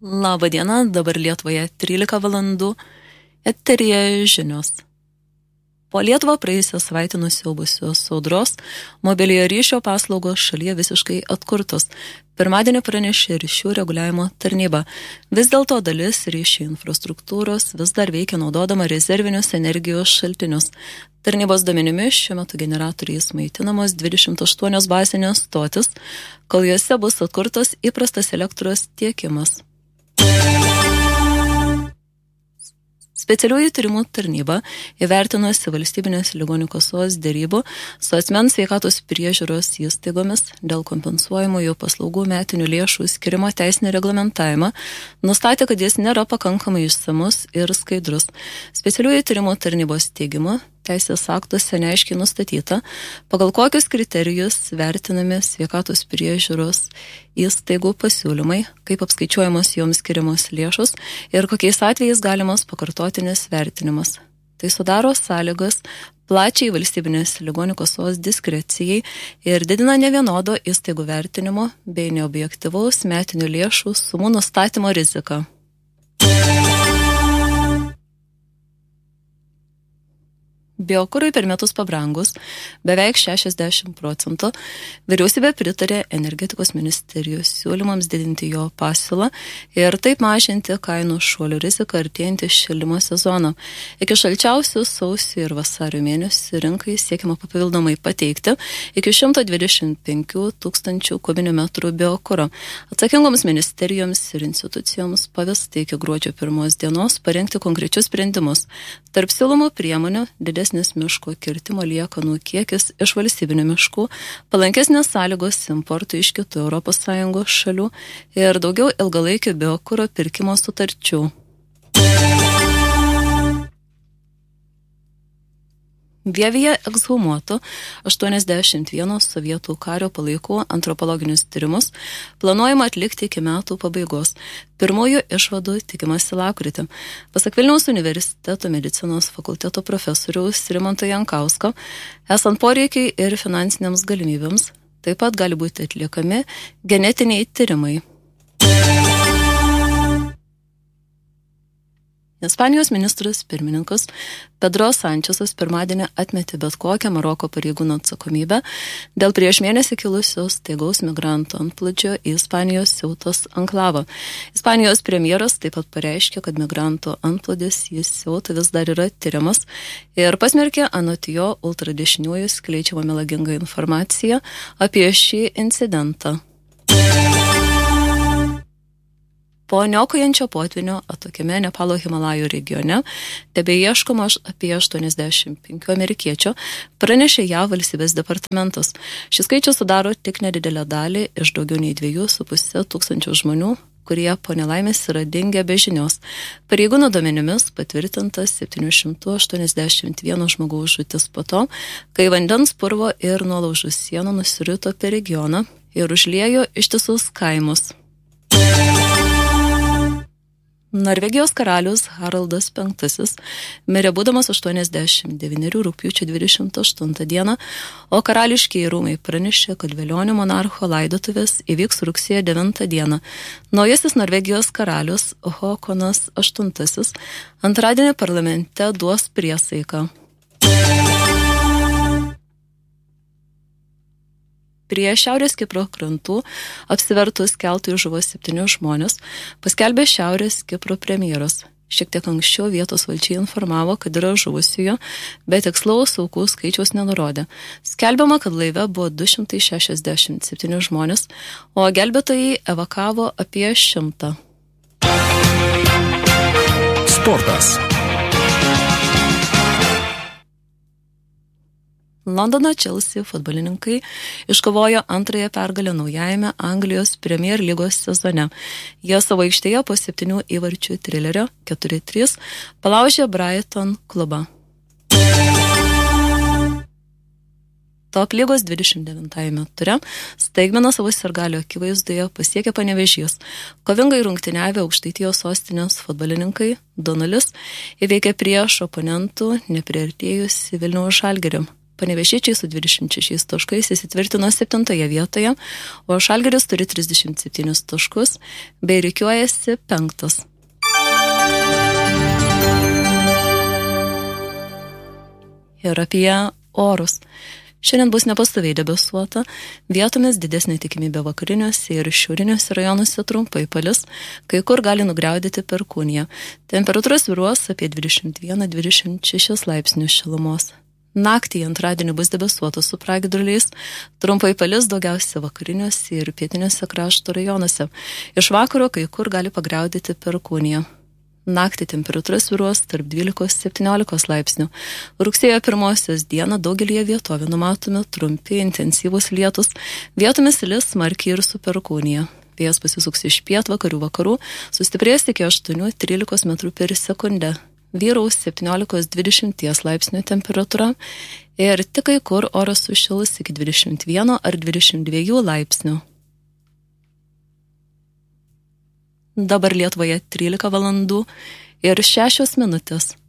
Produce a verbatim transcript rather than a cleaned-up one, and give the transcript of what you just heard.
Labą dieną, dabar Lietuvoje trylika valandų, eteryje žinios. Po Lietuvą praėjusią savaitę nusiaubusios audros, mobiliojo ryšio paslaugos šalyje visiškai atkurtos. Pirmadienį pranešė ryšių reguliavimo tarnyba. Vis dėlto dalis ryšių infrastruktūros vis dar veikia naudodama rezervinius energijos šaltinius. Tarnybos duomenimis šiuo metu generatoriais maitinamos dvidešimt aštuonios bazinės stotis, kol juose bus atkurtas įprastas elektros tiekimas. Specialiųjų tyrimų tarnyba įvertinusi valstybinės ligonių kasos derybų su asmens sveikatos priežiūros įstaigomis dėl kompensuojamųjų paslaugų metinių lėšų skirimo teisinį reglamentavimą, nustatė, kad jis nėra pakankamai išsamus ir skaidrus. Specialiųjų tyrimų tarnybos teigimu teisės aktuose neaiškiai nustatyta, pagal kokius kriterijus vertinami sveikatos priežiūros įstaigų pasiūlymai, kaip apskaičiuojamos joms skiriamos lėšos ir kokiais atvejais galimas pakartotinis vertinimas. Tai sudaro sąlygas plačiai valstybinės ligonių kasos diskrecijai ir didina nevienodo įstaigų vertinimo bei neobjektyvaus metinių lėšų sumų nustatymo riziką. Biokurui per metus pabrangus beveik šešiasdešimt procentų, vyriausybė pritarė energetikos ministerijos siūlymams didinti jo pasiūlą ir taip mažinti kainų šuolių riziką artėjantį šildymo sezoną. Iki šalčiausių sausio ir vasario mėnesių rinkai siekiama papildomai pateikti iki šimto dvidešimt penkių tūkstančių kubinių metrų biokuro. Atsakingoms ministerijoms ir institucijoms pavesta iki gruodžio pirmos dienos parengti konkrečius sprendimus. Tarp siūlomų priemonių didesnis miško kirtimo liekanų kiekis iš valstybinių miškų, palankesnės sąlygos importui iš kitų Europos Sąjungos šalių ir daugiau ilgalaikių biokuro pirkimo sutarčių. Vievyje ekshumuotų aštuoniasdešimt vieno sovietų kario palaikų antropologinius tyrimus planuojama atlikti iki metų pabaigos. Pirmųjų išvadų tikimasi lapkritį. Pasak Vilniaus universiteto medicinos fakulteto profesoriaus Rimanto Jankausko, esant poreikiai ir finansinėms galimybėms, taip pat gali būti atliekami genetiniai tyrimai. Ispanijos ministras pirmininkas Pedro Sančesas pirmadienį atmetė bet kokią Maroko pareigūno atsakomybę dėl prieš mėnesį kilusios staigaus migrantų antplūdžio į Ispanijos Ceutos anklavą. Ispanijos premjeras taip pat pareiškė, kad migrantų antplūdis į Ceutą vis dar yra tyriamas ir pasmerkė anot jo ultradešiniųjų skleidžiamą melagingą informaciją apie šį incidentą. Po niokojančio potvynio atokiame Nepalo Himalajų regione tebeieškoma apie aštuoniasdešimt penkių amerikiečių, pranešė J A V valstybės departamentas. Šis skaičius sudaro tik nedidelę dalį iš daugiau nei dviejų su pusė tūkstančių žmonių, kurie po nelaimės yra dingę be žinios. Pareigūnų duomenimis patvirtintas septynių šimtų aštuoniasdešimt vieno žmogaus žūtis po to, kai vandens purvo ir nuolaužų sienų nusirito per regioną ir užliejo ištisus kaimus. Norvegijos karalius Haraldas penktasis mirė būdamas aštuoniasdešimt devynerių rugpjūčio dvidešimt aštuntą dieną, o karališkieji rūmai pranešė, kad vėlionių monarcho laidotuvės įvyks rugsėjo devintą dieną. Naujasis Norvegijos karalius Håkonas aštuntasis antradienį parlamente duos priesaiką. Prie Šiaurės Kipro krantų apsivertus keltui žuvo septyni žmonės, paskelbė Šiaurės Kipro premjeras. Šiek tiek anksčiau vietos valdžiai informavo, kad yra žuvusiųjų, bet tikslaus aukų skaičiaus nenurodė. Skelbiama, kad laive buvo du šimtai šešiasdešimt septyni žmonės, o gelbėtojai evakavo apie šimtą. Sportas. Londono Chelsea futbolininkai iškovojo antrąją pergalę naujajame Anglijos Premier lygos sezone. Jie savo aikštėje po septynių įvarčių trilerio keturi trys palaužė Brighton klubą. Top lygos dvidešimt devintajame ture staigmeną savo sirgalio akivaizdoje pasiekė Panevėžys. Kovingai rungtyniavę Aukštaitijos sostinės futbolininkai du nulis įveikė prieš oponentų nepriartėjusi Vilniaus Žalgirį. Panevėžiečiai su dvidešimt šešiais taškais įsitvirtino septintoje vietoje, o Žalgiris turi trisdešimt septynis taškus bei rikiuojasi penktas. Ir apie orus. Šiandien bus nepastoviai debesuota, vietomis didesnė tikimybė vakariniuose ir šiauriniuose rajonuose trumpai palis, kai kur gali nugriaudėti perkūnija. Temperatūra svyruos apie dvidešimt vieną dvidešimt šešis laipsnius šilumos. Naktį antradienį bus debesuota su pragiedruliais, trumpai palis daugiausia vakariniuose ir pietiniuose krašto rajonuose. Iš vakaro kai kur gali pagriaudėti perkūnija. Naktį temperatūra svyruos tarp dvylikos septyniolikos laipsnių. Rugsėjo pirmosios dieną daugelį vietovių numatomi trumpi intensyvūs lietus, vietomis lis smarkiai ir su perkūnija. Vėjas pasisuks iš pietvakarių vakarų, sustiprės iki aštuonių trylikos metrų per sekundę. Vyraus septyniolikos dvidešimt laipsnių temperatūra ir tik kai kur oras sušils iki dvidešimt vieno ar dvidešimt dviejų laipsnių. Dabar Lietuvoje trylika valandų ir šešios minutės.